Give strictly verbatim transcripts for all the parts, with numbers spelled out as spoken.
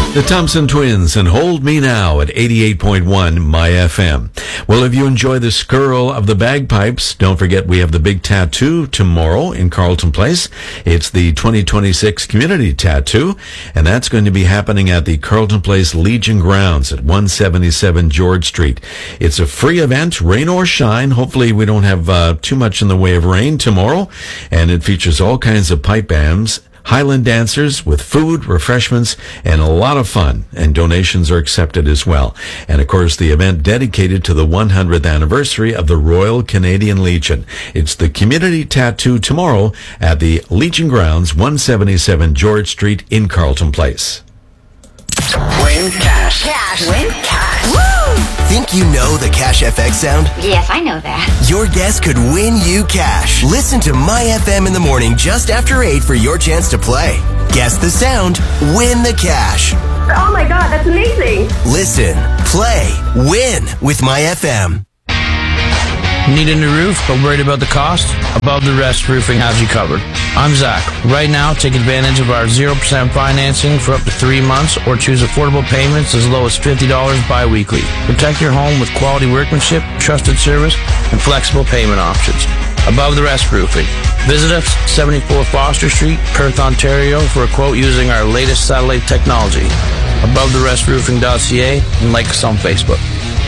The Thompson Twins and Hold Me Now at eighty-eight point one My F M. Well, if you enjoy the skirl of the bagpipes, don't forget we have the big tattoo tomorrow in Carleton Place. It's the twenty twenty-six Community Tattoo, and that's going to be happening at the Carleton Place Legion Grounds at one seventy-seven George Street. It's a free event, rain or shine. Hopefully we don't have uh, too much in the way of rain tomorrow, and it features all kinds of pipe bands, Highland dancers with food, refreshments, and a lot of fun. And donations are accepted as well. And of course, the event dedicated to the one hundredth anniversary of the Royal Canadian Legion. It's the Community Tattoo tomorrow at the Legion Grounds, one seventy-seven George Street in Carleton Place. Win cash. Cash. Win cash. Woo! Think you know the Cash F X sound? Yes, I know that. Your guest could win you cash. Listen to My F M in the morning just after eight for your chance to play. Guess the sound, win the cash. Oh my God, that's amazing. Listen, play, win with My F M. Need a new roof but worried about the cost? Above the Rest Roofing has you covered. I'm Zach. Right now, take advantage of our zero percent financing for up to three months or choose affordable payments as low as fifty dollars bi-weekly. Protect your home with quality workmanship, trusted service, and flexible payment options. Above the Rest Roofing. Visit us seventy-four Foster Street, Perth, Ontario for a quote using our latest satellite technology. above the rest roofing dot c a and like us on Facebook.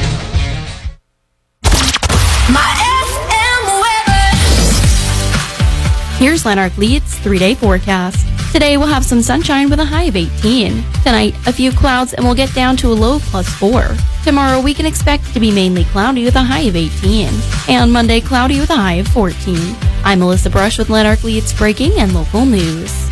Here's Lanark Leeds three-day forecast. Today we'll have some sunshine with a high of eighteen. Tonight, a few clouds and we'll get down to a low of plus four. Tomorrow we can expect it to be mainly cloudy with a high of eighteen. And Monday, cloudy with a high of fourteen. I'm Melissa Brush with Lanark Leeds Breaking and Local News.